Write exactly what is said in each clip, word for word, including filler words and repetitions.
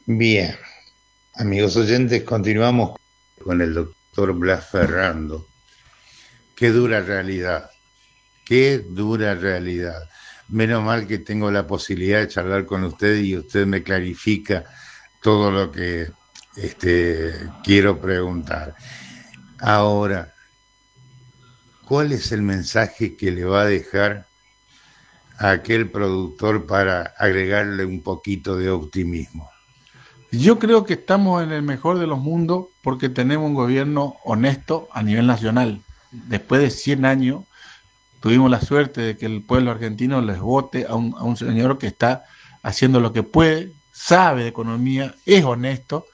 Bien, amigos oyentes, continuamos con el doctor Blas Ferrando. Qué dura realidad, qué dura realidad. Menos mal que tengo la posibilidad de charlar con usted y usted me clarifica todo lo que este, quiero preguntar. Ahora, ¿cuál es el mensaje que le va a dejar a aquel productor para agregarle un poquito de optimismo? Yo creo que estamos en el mejor de los mundos porque tenemos un gobierno honesto a nivel nacional. Después de cien años tuvimos la suerte de que el pueblo argentino les vote a un, a un señor que está haciendo lo que puede, sabe de economía, es honesto,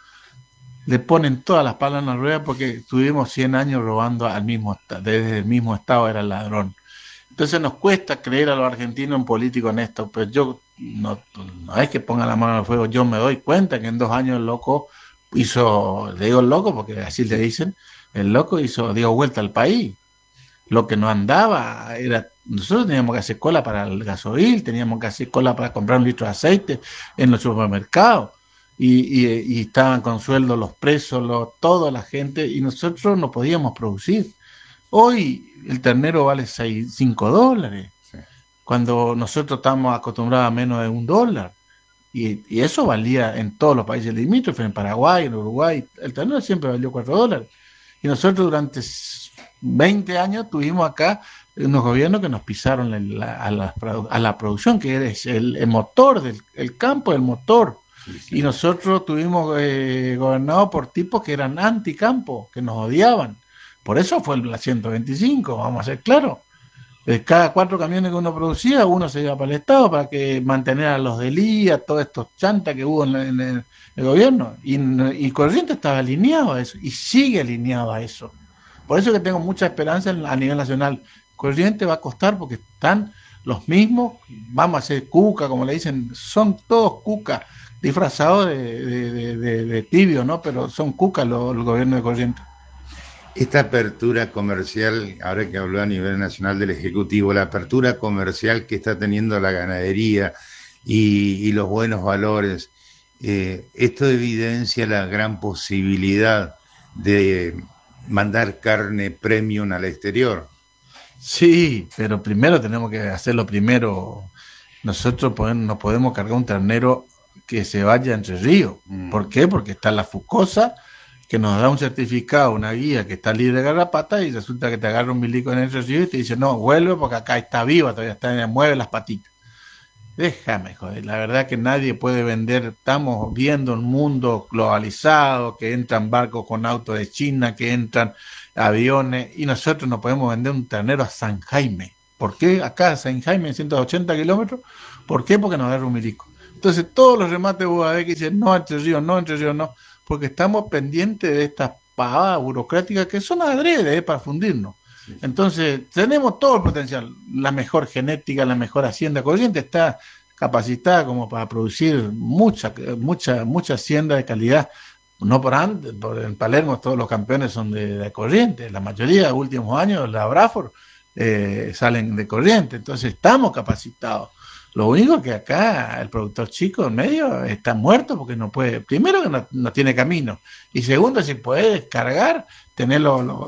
le ponen todas las palas en la rueda porque tuvimos cien años robando al mismo, desde el mismo estado era el ladrón. Entonces nos cuesta creer a los argentinos en político honesto, pero yo no, no es que ponga la mano al fuego, yo me doy cuenta que en dos años el loco hizo, le digo el loco porque así le dicen, el loco hizo, dio vuelta al país. Lo que no andaba era, nosotros teníamos que hacer cola para el gasoil, teníamos que hacer cola para comprar un litro de aceite en los supermercados. Y, y, y estaban con sueldo los presos, los, toda la gente, y nosotros no podíamos producir. Hoy el ternero vale seis, cinco dólares, Sí. cuando nosotros estamos acostumbrados a menos de un dólar. Y, y eso valía en todos los países limítrofes, en Paraguay, en Uruguay, el ternero siempre valió cuatro dólares. Y nosotros durante veinte años tuvimos acá unos gobiernos que nos pisaron la, la, a, la, a, la, producción, que es el, el motor del el campo, el motor. Sí, sí. Y nosotros tuvimos eh, gobernados por tipos que eran anticampo, que nos odiaban. Por eso fue la ciento veinticinco, vamos a ser claros. De cada cuatro camiones que uno producía, uno se iba para el Estado para que mantener a los del I A, todos estos chantas que hubo en, la, en el, el, gobierno. Y, y Corrientes estaba alineado a eso, y sigue alineado a eso. Por eso que tengo mucha esperanza a nivel nacional. Corrientes va a costar porque están los mismos, vamos a hacer cuca, como le dicen, son todos cuca, disfrazados de, de, de, de, de tibio, ¿no? Pero son cuca los, el gobierno de Corrientes. Esta apertura comercial, ahora que habló a nivel nacional del Ejecutivo, la apertura comercial que está teniendo la ganadería y, y los buenos valores, eh, esto evidencia la gran posibilidad de mandar carne premium al exterior. Sí, pero primero tenemos que hacerlo primero. Nosotros podemos, no podemos cargar un ternero que se vaya entre ríos. ¿Por Mm. qué? Porque está la Fucosa, que nos da un certificado, una guía que está libre de garrapata, y resulta que te agarra un milico en el río y te dice, no, vuelve porque acá está viva, todavía está, mueve las patitas. Déjame, joder, la verdad que nadie puede vender, estamos viendo un mundo globalizado, que entran barcos con autos de China, que entran aviones, y nosotros no podemos vender un ternero a San Jaime. ¿Por qué acá a San Jaime en ciento ochenta kilómetros? ¿Por qué? Porque nos agarra un milico. Entonces todos los remates de U A D que dicen no entre ríos, no entre ríos, no, porque estamos pendientes de estas pavadas burocráticas que son adrede eh, para fundirnos. Sí, sí. Entonces, tenemos todo el potencial, la mejor genética, la mejor hacienda. Corriente está capacitada como para producir mucha, mucha, mucha hacienda de calidad. No por antes, por en Palermo todos los campeones son de, de Corriente, la mayoría de los últimos años, la Braford, eh, salen de Corriente, entonces estamos capacitados. Lo único que acá el productor chico en medio está muerto porque no puede, primero que no, no tiene camino, y segundo, si puede descargar, tener los, los,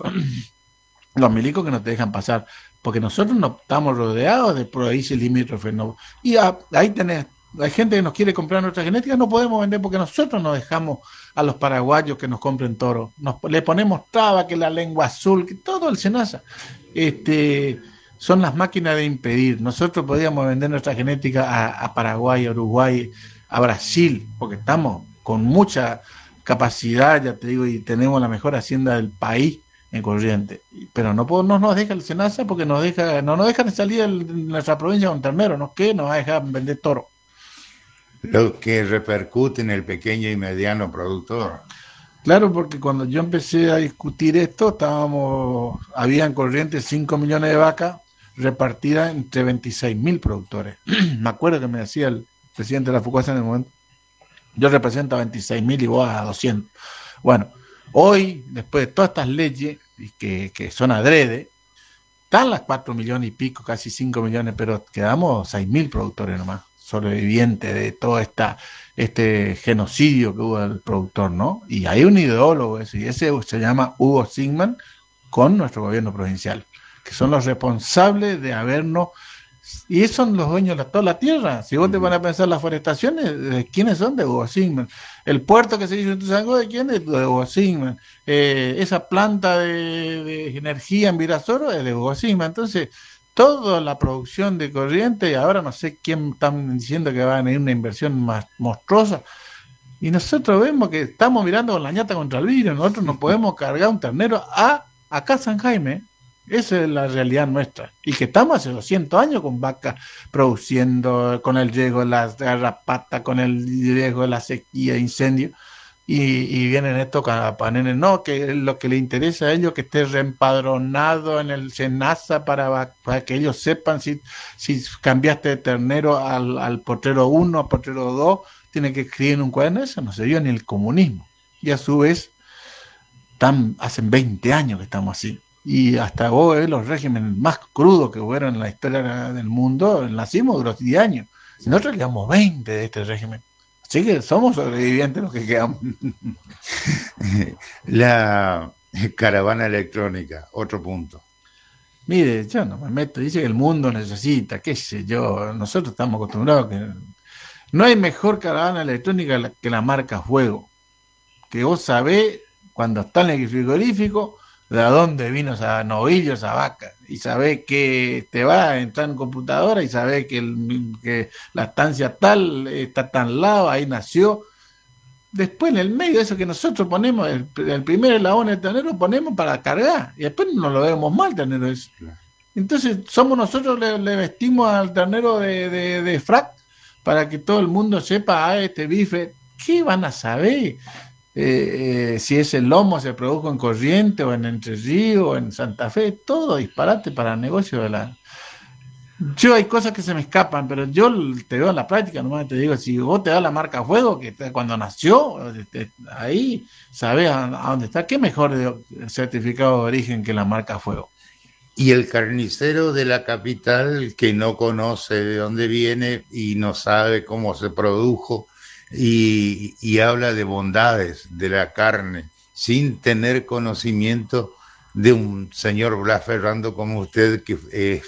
los milicos que no te dejan pasar, porque nosotros no estamos rodeados de países limítrofes, no, y a, ahí tenés, hay gente que nos quiere comprar nuestra genética, no podemos vender porque nosotros nos dejamos a los paraguayos que nos compren toros, nos, le ponemos traba, que la lengua azul, que todo el Senasa, este, son las máquinas de impedir. Nosotros podíamos vender nuestra genética a, a Paraguay, a Uruguay, a Brasil, porque estamos con mucha capacidad, ya te digo, y tenemos la mejor hacienda del país en Corriente, pero no, no nos deja el Senasa porque nos deja, no nos dejan salir de nuestra provincia con ternero, ¿no? ¿Qué? Nos va a dejar vender toro. Lo que repercute en el pequeño y mediano productor. Claro, porque cuando yo empecé a discutir esto, estábamos, había en Corriente cinco millones de vacas repartidas entre veintiséis mil productores. Me acuerdo que me decía el presidente de la FUCOSA en el momento, yo represento a veintiséis mil y vos a doscientos. Bueno, hoy, después de todas estas leyes que, que son adrede, están las cuatro millones y pico, casi cinco millones, pero quedamos seis mil productores nomás, sobrevivientes de toda esta este genocidio que hubo del productor, ¿no? Y hay un ideólogo ese, y ese se llama Hugo Sigman, con nuestro gobierno provincial, que son los responsables de habernos, y esos son los dueños de toda la tierra. Si vos te van a pensar las forestaciones, ¿de quiénes son? De Hugo Sigman. El puerto que se hizo en Tuzangó, ¿de quién es? De Hugo Sigman. Eh, esa planta de, de energía en Virasoro es de Hugo Sigman. Entonces, toda la producción de corriente, ahora no sé quién están diciendo que va a venir una inversión más monstruosa, y nosotros vemos que estamos mirando con la ñata contra el vidrio. Nosotros no podemos cargar un ternero a acá a San Jaime. Esa es la realidad nuestra. Y que estamos hace doscientos años con vacas produciendo, con el riesgo de las garrapatas, con el riesgo de la sequía, incendio. Y, y vienen estos paneles, no, que lo que le interesa a ellos que esté reempadronado en el SENASA para, para que ellos sepan si, si cambiaste de ternero al, al potrero uno, al potrero dos, tiene que escribir en un cuaderno. Eso no se dio ni el comunismo. Y a su vez, tan, hace veinte años que estamos así. Y hasta hoy los regímenes más crudos que hubo en la historia del mundo, nacimos durante diez años. Nosotros llevamos veinte de este régimen. Así que somos sobrevivientes los que quedamos. La caravana electrónica, otro punto. Mire, yo no me meto, dice que el mundo necesita, qué sé yo, nosotros estamos acostumbrados que no hay mejor caravana electrónica que la marca Fuego, que vos sabés cuando está en el frigorífico de dónde vino esa novillo, esa vaca, y sabés que te va a entrar en computadora y sabés que, el, que la estancia tal está tan lado, ahí nació. Después en el medio, eso que nosotros ponemos, el, el primer eslabón del ternero ponemos para cargar, y después no lo vemos mal ternero eso. Entonces somos nosotros, le, le vestimos al ternero de, de, de frac para que todo el mundo sepa, ah, este bife, ¿qué van a saber? Eh, eh, si ese lomo se produjo en Corrientes o en Entre Ríos o en Santa Fe, todo disparate para el negocio de la... Yo hay cosas que se me escapan, pero yo te veo en la práctica, nomás te digo, si vos te das la marca Fuego, que cuando nació, ahí sabés a, a dónde está. ¿Qué mejor de, certificado de origen que la marca Fuego? Y el carnicero de la capital que no conoce de dónde viene y no sabe cómo se produjo, Y, y habla de bondades de la carne sin tener conocimiento de un señor Blas Ferrando como usted, que es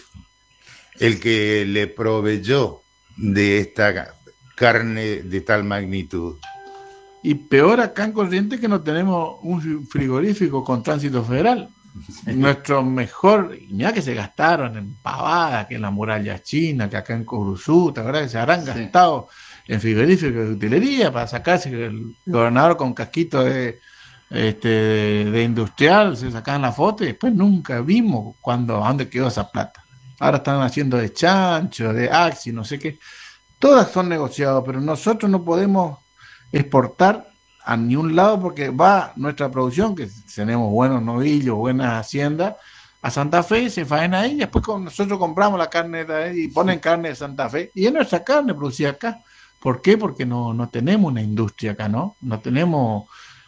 el que le proveyó de esta carne de tal magnitud. Y peor acá en Corrientes, que no tenemos un frigorífico con tránsito federal. Nuestro mejor, mira que se gastaron en pavadas, que en la muralla china, que acá en Coruzú, ¿te acuerdas que se habrán sí. gastado en frigorífico de utilería para sacarse el gobernador con casquito de, este, de, de industrial, se sacaban la foto y después nunca vimos cuando, a dónde quedó esa plata. Ahora están haciendo de chancho, de axi, no sé qué. Todas son negociadas, pero nosotros no podemos exportar a ningún lado porque va nuestra producción, que tenemos buenos novillos, buenas haciendas, a Santa Fe, se faena ahí y después con, nosotros compramos la carne de ahí y ponen carne de Santa Fe y es nuestra carne producida acá. ¿Por qué? Porque no, no tenemos una industria acá, ¿no? No tenemos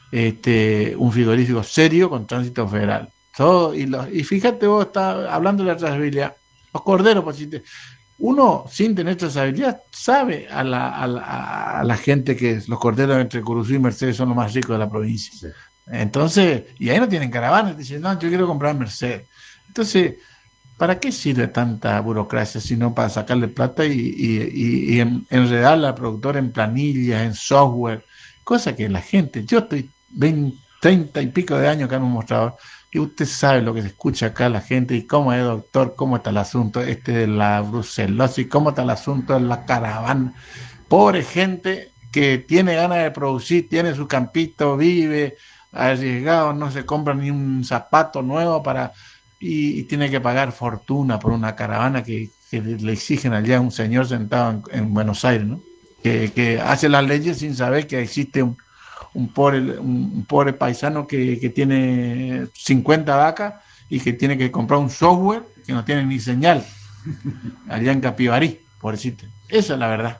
este, un frigorífico serio con tránsito federal. Todo, y, lo, y fíjate, vos estás hablando de la trazabilidad. Los corderos, pues, si te, uno sin tener trazabilidad sabe a la, a, la, a la gente que los corderos entre Curuzú y Mercedes son los más ricos de la provincia. Sí. Entonces, y ahí no tienen caravanas, dicen, no, yo quiero comprar Mercedes. Entonces, ¿para qué sirve tanta burocracia sino para sacarle plata y, y, y, y enredar a la productora en planillas, en software? Cosa que la gente, yo estoy veinte, treinta y pico de años que han mostrado, y usted sabe lo que se escucha acá la gente, y cómo es, doctor, cómo está el asunto este de la brucelosis, cómo está el asunto de la caravana. Pobre gente que tiene ganas de producir, tiene su campito, vive arriesgado, no se compra ni un zapato nuevo para... Y, y tiene que pagar fortuna por una caravana que, que le exigen allá a un señor sentado en, en Buenos Aires, ¿no? Que, que hace las leyes sin saber que existe un, un, pobre, un, un pobre paisano que, que tiene cincuenta vacas y que tiene que comprar un software que no tiene ni señal allá en Capibarí, pobrecito. Esa es la verdad.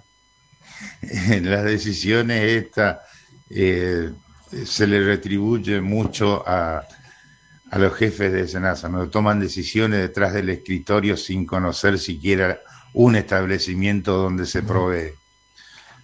Las decisiones estas eh, se le retribuye mucho a a los jefes de SENASA, no toman decisiones detrás del escritorio sin conocer siquiera un establecimiento donde se provee.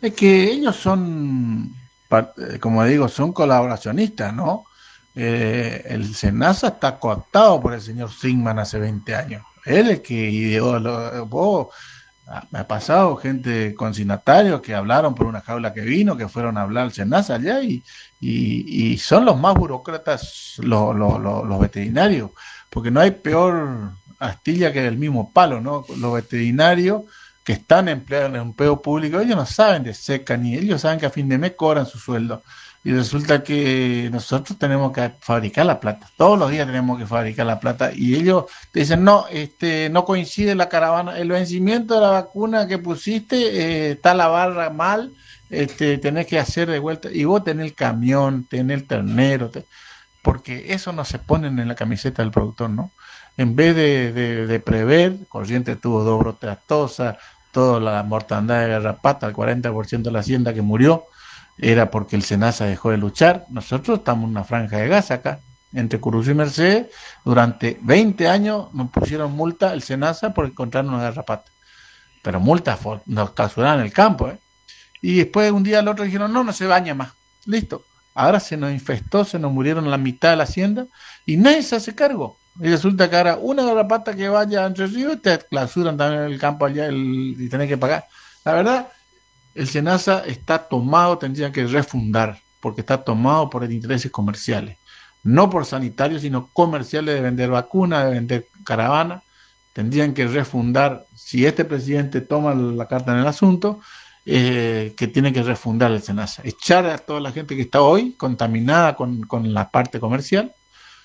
Es que ellos son, como digo, son colaboracionistas, ¿no? Eh, el SENASA está cooptado por el señor Sigman hace veinte años. Él es que ideó, lo, vos, me ha pasado gente consignatarios que hablaron por una jaula que vino, que fueron a hablar al SENASA allá y, y, y son los más burócratas los, los, los, los veterinarios, porque no hay peor astilla que del mismo palo, ¿no? Los veterinarios que están empleados en el empleo público, ellos no saben de seca, ni ellos saben que a fin de mes cobran su sueldo. Y resulta que nosotros tenemos que fabricar la plata, todos los días tenemos que fabricar la plata, y ellos te dicen, no, este, no coincide la caravana, el vencimiento de la vacuna que pusiste, eh, está la barra mal, este, tenés que hacer de vuelta, y vos tenés el camión, tenés el ternero, te, porque eso no se pone en la camiseta del productor, ¿no? En vez de, de, de prever, Corrientes tuvo dos brotes de aftosa, toda la mortandad de garrapata, el cuarenta por ciento de la hacienda que murió, era porque el SENASA dejó de luchar. Nosotros estamos en una franja de gas acá, entre Curuzú y Mercedes, durante veinte años nos pusieron multa el SENASA por encontrar una garrapata, pero multas nos clausuraron en el campo, ¿eh? Y después un día al otro dijeron, no, no se baña más, listo. Ahora se nos infestó, se nos murieron la mitad de la hacienda y nadie se hace cargo. Y resulta que ahora una garrapata que vaya entre ríos te clausuran también el campo allá el, y tenés que pagar. La verdad, el SENASA está tomado, tendría que refundar, porque está tomado por intereses comerciales, no por sanitarios, sino comerciales, de vender vacunas, de vender caravanas. Tendrían que refundar, si este presidente toma la carta en el asunto, eh, que tiene que refundar el SENASA, echar a toda la gente que está hoy contaminada con, con la parte comercial,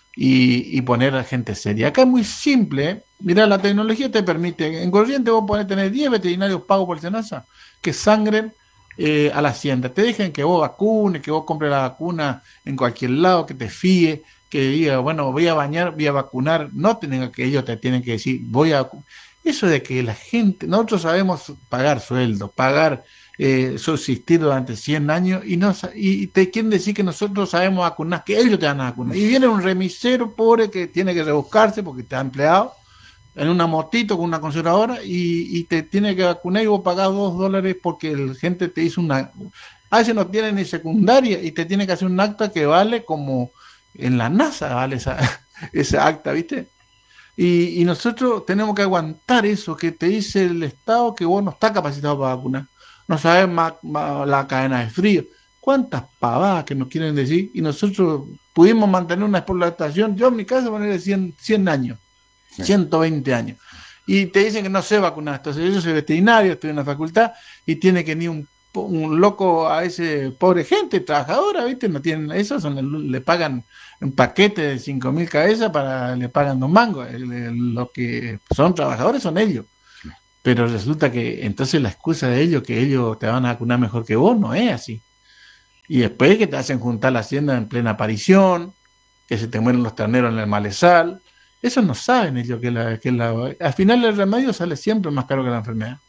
y, y poner a gente seria. Acá es muy simple, ¿eh? Mirá, la tecnología te permite, en Corrientes vos podés tener diez veterinarios pagos por el SENASA, que sangren eh, a la hacienda, te dejen que vos vacunes, que vos compres la vacuna en cualquier lado, que te fíe, que diga, bueno, voy a bañar, voy a vacunar, no tenga que ellos te tienen que decir, voy a vacunar. Eso de que la gente, nosotros sabemos pagar sueldo, pagar, eh, subsistir durante cien años, y no y te quieren decir que nosotros sabemos vacunar, que ellos te van a vacunar. Y viene un remisero pobre que tiene que rebuscarse porque está empleado en una motito con una conservadora y, y te tiene que vacunar, y vos pagás dos dólares porque la gente te hizo una... A veces no tiene ni secundaria y te tiene que hacer un acta que vale como en la NASA vale esa, esa acta, ¿viste? Y, y nosotros tenemos que aguantar eso que te dice el Estado, que vos no estás capacitado para vacunar, no sabes más, más la cadena de frío. ¿Cuántas pavadas que nos quieren decir? Y nosotros pudimos mantener una explotación, yo en mi caso ponerle cien, cien años, ciento veinte años, y te dicen que no sé vacunar. Entonces yo soy veterinario, estoy en la facultad y tiene que ni un, un loco a ese pobre gente trabajadora, ¿viste? No tienen eso, son, le pagan un paquete de cinco mil cabezas, para le pagan dos mangos. Los que son trabajadores son ellos, pero resulta que entonces la excusa de ellos, que ellos te van a vacunar mejor que vos, no es así. Y después que te hacen juntar la hacienda en plena aparición, que se te mueren los terneros en el malezal. Eso no saben ellos que, la, que la, al final el remedio sale siempre más caro que la enfermedad.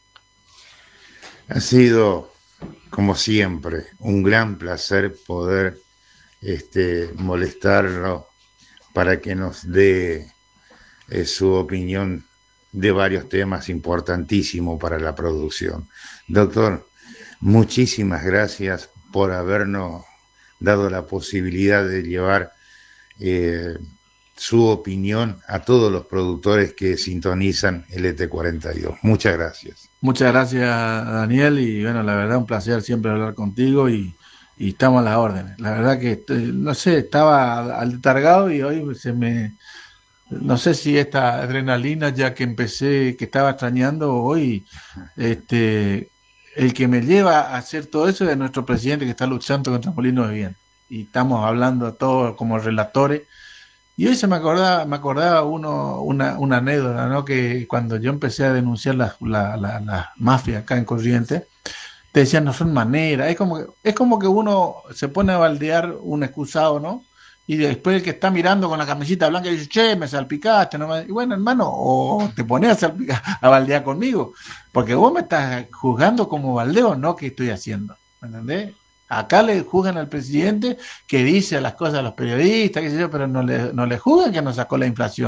Ha sido, como siempre, un gran placer poder este, molestarlo para que nos dé eh, su opinión de varios temas importantísimos para la producción. Doctor, muchísimas gracias por habernos dado la posibilidad de llevar eh, su opinión a todos los productores que sintonizan el E T cuarenta y dos. Muchas gracias. Muchas gracias, Daniel, y bueno, la verdad un placer siempre hablar contigo, y, y estamos a las órdenes. La verdad que, no sé, estaba aletargado y hoy se me... No sé si esta adrenalina, ya que empecé, que estaba extrañando hoy, este, el que me lleva a hacer todo eso es nuestro presidente, que está luchando contra Molino de Viento. Y estamos hablando todos como relatores. Y hoy se me acordaba, me acordaba uno, una, una anécdota, ¿no? Que cuando yo empecé a denunciar las la, la, la mafias acá en Corrientes, te decían, no son maneras. Es como que, es como que uno se pone a baldear un excusado, ¿no? Y después el que está mirando con la camiseta blanca dice, che, me salpicaste, ¿no? Y bueno, hermano, o te pones a salpicar, a baldear conmigo, porque vos me estás juzgando como baldeo, no que estoy haciendo, ¿me entendés? Acá le juzgan al presidente que dice las cosas a los periodistas, qué sé yo, pero no le, no le juzgan que nos sacó la inflación,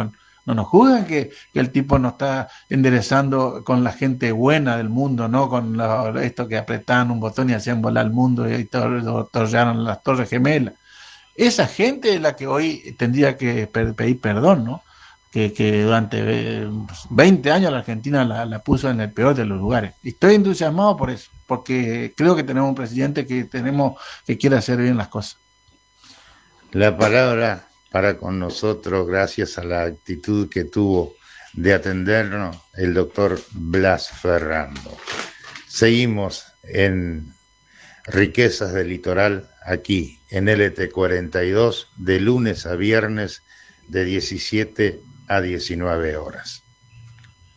no nos juzgan que, que el tipo no está enderezando con la gente buena del mundo, no con la, esto que apretaban un botón y hacían volar el mundo y torrearon las Torres Gemelas. Esa gente es la que hoy tendría que pedir perdón, ¿no? Que, que durante veinte años la Argentina la, la puso en el peor de los lugares. Y estoy entusiasmado por eso, porque creo que tenemos un presidente que tenemos que quiere hacer bien las cosas. La palabra para con nosotros, gracias a la actitud que tuvo de atendernos, el doctor Blas Ferrando. Seguimos en Riquezas del Litoral, aquí en L T cuarenta y dos, de lunes a viernes, de diecisiete a diecinueve horas.